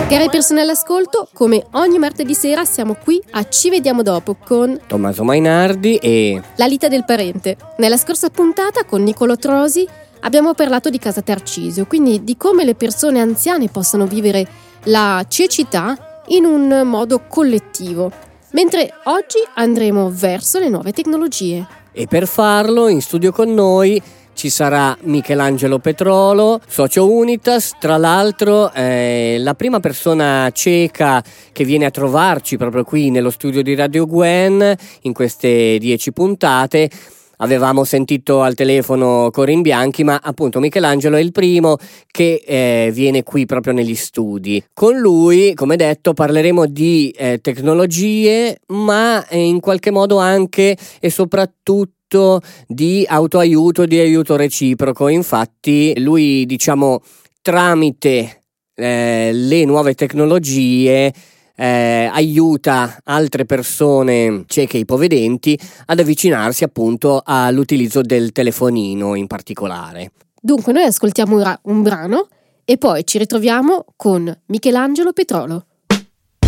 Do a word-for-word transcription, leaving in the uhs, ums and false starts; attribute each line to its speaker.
Speaker 1: Cari persone all'ascolto, come ogni martedì sera siamo qui a Ci vediamo dopo con
Speaker 2: Tommaso Mainardi e
Speaker 1: La lite del parente. Nella scorsa puntata con Niccolò Trosi abbiamo parlato di Casa Tarcisio, quindi di come le persone anziane possano vivere la cecità in un modo collettivo, mentre oggi andremo verso le nuove tecnologie.
Speaker 2: E per farlo in studio con noi ci sarà Michelangelo Petrolo, socio Unitas, tra l'altro eh, la prima persona cieca che viene a trovarci proprio qui nello studio di Radio Gwen in queste dieci puntate. Avevamo sentito al telefono Corin Bianchi, ma appunto Michelangelo è il primo che eh, viene qui proprio negli studi. Con lui, come detto, parleremo di eh, tecnologie, ma eh, in qualche modo anche e soprattutto di autoaiuto, di aiuto reciproco. Infatti lui, diciamo, tramite eh, le nuove tecnologie eh, aiuta altre persone cieche e ipovedenti ad avvicinarsi appunto all'utilizzo del telefonino in particolare.
Speaker 1: Dunque noi ascoltiamo ora un brano e poi ci ritroviamo con Michelangelo Petrolo.